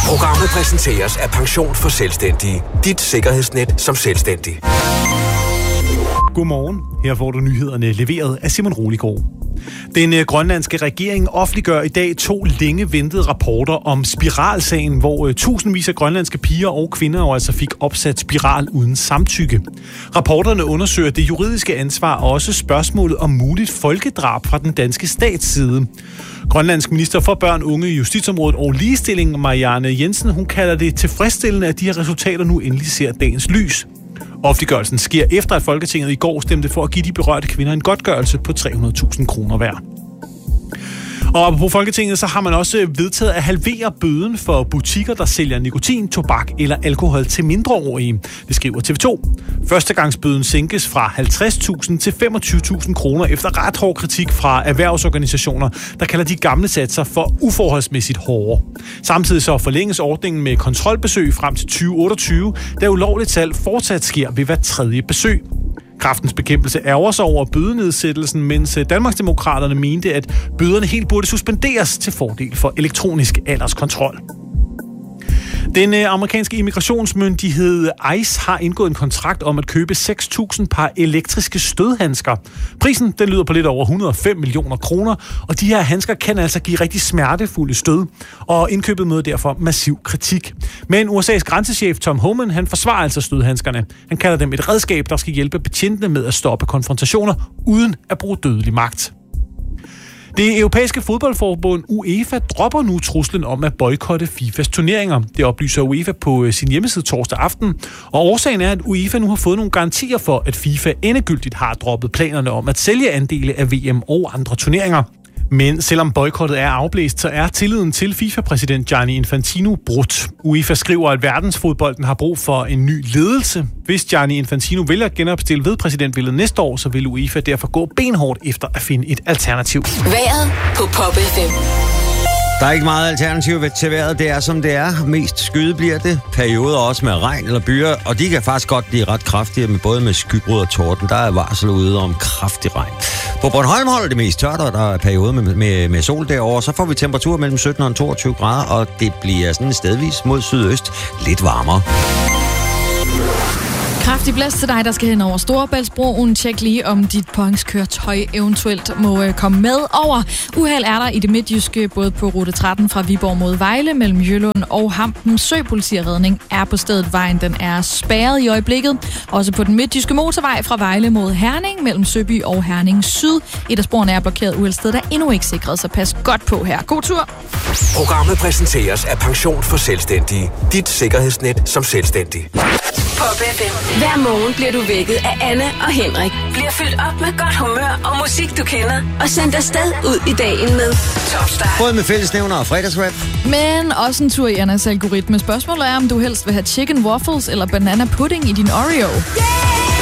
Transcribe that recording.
Programmet præsenteres af Pension for Selvstændige. Dit sikkerhedsnet som selvstændig. Godmorgen. Her får du nyhederne leveret af Simon Roligård. Den grønlandske regering offentliggør i dag 2 længe ventede rapporter om spiralsagen, hvor tusindvis af grønlandske piger og kvinder jo altså fik opsat spiral uden samtykke. Rapporterne undersøger det juridiske ansvar og også spørgsmålet om muligt folkedrab fra den danske stats side. Grønlandsk minister for børn, unge, justitsområdet og ligestilling, Marianne Jensen, hun kalder det tilfredsstillende, at de her resultater nu endelig ser dagens lys. Offentliggørelsen sker efter, at Folketinget i går stemte for at give de berørte kvinder en godtgørelse på 300.000 kroner hver. Og på Folketinget så har man også vedtaget at halvere bøden for butikker, der sælger nikotin, tobak eller alkohol til mindreårige. Det skriver TV2. Førstegangsbøden sænkes fra 50.000 til 25.000 kroner efter ret hård kritik fra erhvervsorganisationer, der kalder de gamle satser for uforholdsmæssigt hårde. Samtidig så forlænges ordningen med kontrolbesøg frem til 2028, da ulovligt salg fortsat sker ved hver 3. besøg. Kræftens Bekæmpelse ærger sig over bødenedsættelsen, mens Danmarksdemokraterne mente, at bøderne helt burde suspenderes til fordel for elektronisk alderskontrol. Den amerikanske immigrationsmyndighed ICE har indgået en kontrakt om at købe 6.000 par elektriske stødhandsker. Prisen den lyder på lidt over 105 millioner kroner, og de her handsker kan altså give rigtig smertefulde stød, og indkøbet møder derfor massiv kritik. Men USA's grænsechef Tom Homan, han forsvarer altså stødhandskerne. Han kalder dem et redskab, der skal hjælpe betjentene med at stoppe konfrontationer uden at bruge dødelig magt. Det europæiske fodboldforbund UEFA dropper nu truslen om at boykotte FIFAs turneringer. Det oplyser UEFA på sin hjemmeside torsdag aften. Og årsagen er, at UEFA nu har fået nogle garantier for, at FIFA endegyldigt har droppet planerne om at sælge andele af VM og andre turneringer. Men selvom boykottet er afblæst, så er tilliden til FIFA-præsident Gianni Infantino brudt. UEFA skriver, at verdensfodbolden har brug for en ny ledelse. Hvis Gianni Infantino vælger at genopstille ved præsidentvældet næste år, så vil UEFA derfor gå benhårdt efter at finde et alternativ. Vejret på Pop FM. Der er ikke meget alternativ til vejret. Det er, som det er. Mest skyde bliver det. Perioder også med regn eller byer. Og de kan faktisk godt blive ret kraftige, med både med skybrud og torden. Der er varsel ude om kraftig regn. På Bornholm holder det mest tørt, og der er perioder med sol derovre. Så får vi temperatur mellem 17 og 22 grader, og det bliver sådan stedvis mod sydøst lidt varmere. Kraftig blæst til dig, der skal hen over Storebæltsbroen. Tjek lige, om dit påhængskøretøj eventuelt må komme med over. Uheld er der i det midtjyske, både på rute 13 fra Viborg mod Vejle, mellem Jølund og Hampen. Søpolitiredning er på stedet. Vejen den er spærret i øjeblikket. Også på den midtjyske motorvej fra Vejle mod Herning, mellem Søby og Herning Syd. Et af sporene er blokeret uheldsted, der endnu ikke sikret, så pas godt på her. God tur! Programmet præsenteres af Pension for Selvstændige. Dit sikkerhedsnet som selvstændig. Pop FM. Hver morgen bliver du vækket af Anne og Henrik. Bliver fyldt op med godt humør og musik, du kender. Og sendt afsted ud i dagen med Top Start. Både med fællesnævner og fredagsrap. Men også en tur i Annas algoritme. Spørgsmålet er, om du helst vil have chicken waffles eller banana pudding i din Oreo. Yeah!